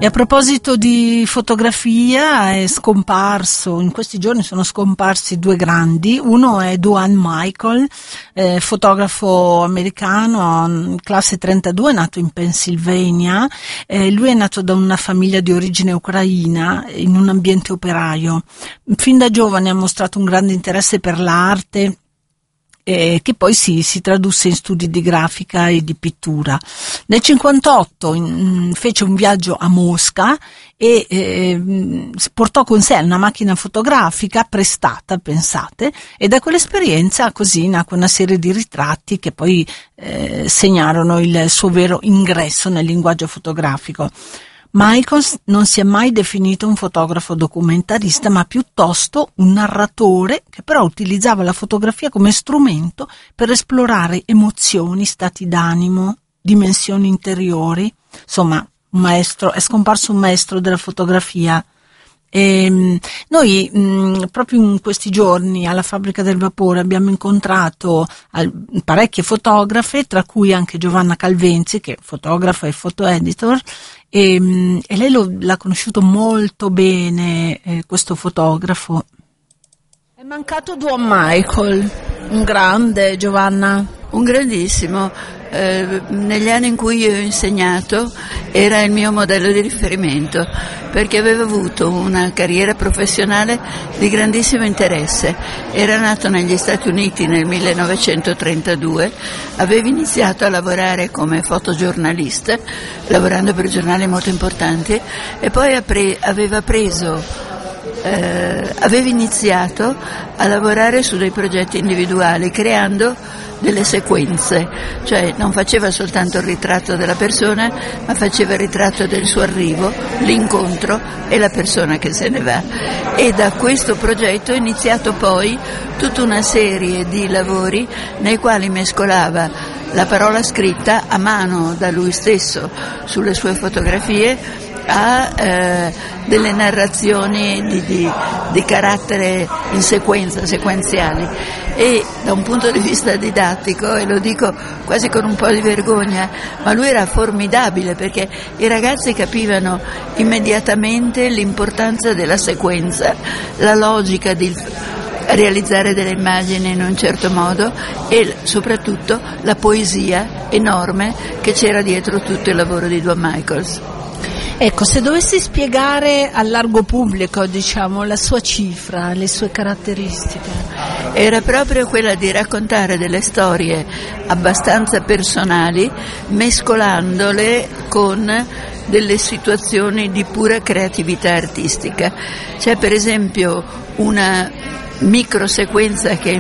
E a proposito di fotografia, è scomparso, in questi giorni sono scomparsi due grandi. Uno è Duane Michael, fotografo americano, classe 32, nato in Pennsylvania. Lui è nato da una famiglia di origine ucraina, in un ambiente operaio. Fin da giovane ha mostrato un grande interesse per l'arte, che poi si tradusse in studi di grafica e di pittura. Nel 1958 fece un viaggio a Mosca e portò con sé una macchina fotografica prestata, pensate, e da quell'esperienza così nacque una serie di ritratti che poi segnarono il suo vero ingresso nel linguaggio fotografico. Michael non si è mai definito un fotografo documentarista, ma piuttosto un narratore che però utilizzava la fotografia come strumento per esplorare emozioni, stati d'animo, dimensioni interiori. Insomma, un maestro, è scomparso un maestro della fotografia. E noi proprio in questi giorni alla Fabbrica del Vapore abbiamo incontrato parecchie fotografe, tra cui anche Giovanna Calvenzi, che è fotografa e fotoeditor, e lei l'ha conosciuto molto bene, questo fotografo. È mancato Duane Michael, un grande, Giovanna. Un grandissimo. Negli anni in cui io ho insegnato era il mio modello di riferimento, perché aveva avuto una carriera professionale di grandissimo interesse. Era nato negli Stati Uniti nel 1932, aveva iniziato a lavorare come fotogiornalista, lavorando per giornali molto importanti, e poi aveva iniziato a lavorare su dei progetti individuali, creando delle sequenze, cioè non faceva soltanto il ritratto della persona, ma faceva il ritratto del suo arrivo, l'incontro e la persona che se ne va. E da questo progetto è iniziato poi tutta una serie di lavori nei quali mescolava la parola scritta a mano da lui stesso sulle sue fotografie a delle narrazioni di carattere in sequenziali, e da un punto di vista didattico, e lo dico quasi con un po' di vergogna, ma lui era formidabile, perché i ragazzi capivano immediatamente l'importanza della sequenza, la logica di realizzare delle immagini in un certo modo e soprattutto la poesia enorme che c'era dietro tutto il lavoro di Duane Michaels. Ecco, se dovessi spiegare al largo pubblico, diciamo, la sua cifra, le sue caratteristiche. Era proprio quella di raccontare delle storie abbastanza personali, mescolandole con delle situazioni di pura creatività artistica. C'è per esempio una microsequenza che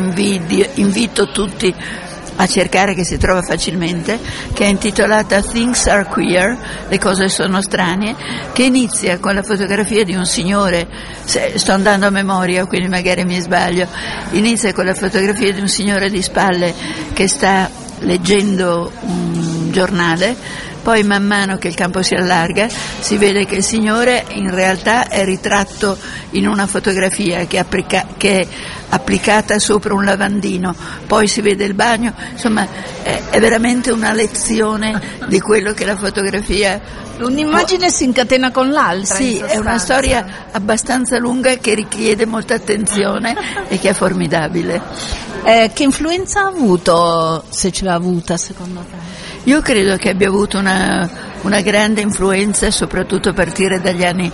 invito tutti a cercare, che si trova facilmente, che è intitolata Things Are Queer, le cose sono strane, che inizia con la fotografia di un signore, sto andando a memoria quindi magari mi sbaglio, inizia con la fotografia di un signore di spalle che sta leggendo un giornale. Poi man mano che il campo si allarga si vede che il signore in realtà è ritratto in una fotografia che è applicata sopra un lavandino, poi si vede il bagno, insomma è veramente una lezione di quello che la fotografia... Un'immagine si incatena con l'altra. Sì, è una storia abbastanza lunga che richiede molta attenzione e che è formidabile. Che influenza ha avuto, se ce l'ha avuta secondo te? Io credo che abbia avuto una grande influenza, soprattutto a partire dagli anni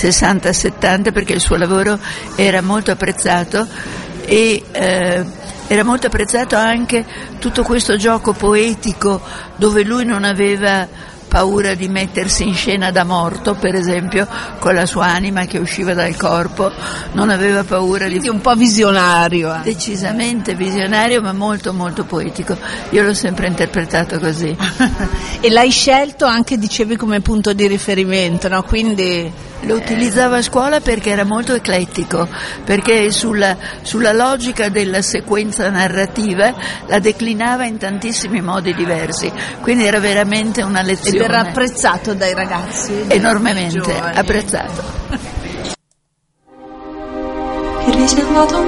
60-70, perché il suo lavoro era molto apprezzato e era molto apprezzato anche tutto questo gioco poetico dove lui non aveva paura di mettersi in scena da morto, per esempio, con la sua anima che usciva dal corpo, non aveva paura di... Quindi un po' visionario. Decisamente visionario, ma molto molto poetico. Io l'ho sempre interpretato così. E l'hai scelto anche, dicevi, come punto di riferimento, no? Quindi... Lo utilizzavo a scuola perché era molto eclettico, perché sulla logica della sequenza narrativa la declinava in tantissimi modi diversi, quindi era veramente una lezione. Ed era apprezzato dai ragazzi? Enormemente apprezzato. Riservato